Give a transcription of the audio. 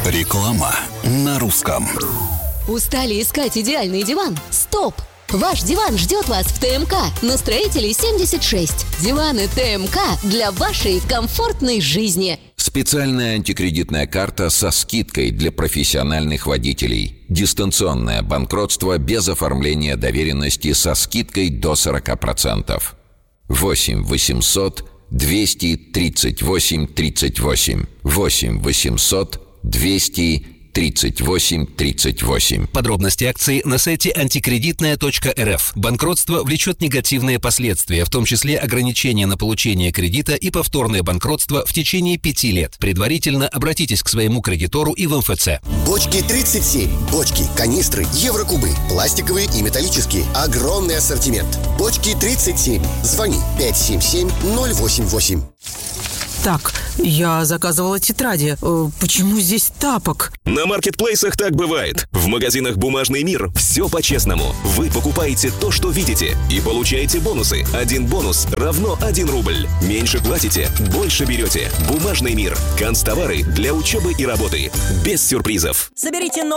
Реклама на русском. Устали искать идеальный диван? Стоп! Ваш диван ждет вас в ТМК на Строителей 76. Диваны ТМК для вашей комфортной жизни. Специальная антикредитная карта со скидкой для профессиональных водителей. Дистанционное банкротство без оформления доверенности со скидкой до 40%. 8 800 238 38. 8 800 238 38. Подробности акции на сайте антикредитная.рф. Банкротство влечет негативные последствия, в том числе ограничения на получение кредита и повторное банкротство в течение 5 лет. Предварительно обратитесь к своему кредитору и в МФЦ. Бочки 37. Бочки, канистры, еврокубы. Пластиковые и металлические. Огромный ассортимент. Бочки 37. Звони 577-088. Так, я заказывала тетради. Почему здесь тапок? На маркетплейсах так бывает. В магазинах «Бумажный мир» все по-честному. Вы покупаете то, что видите, и получаете бонусы. 1 бонус равно 1 рубль. Меньше платите, больше берете. «Бумажный мир». Канцтовары для учебы и работы. Без сюрпризов. Соберите новый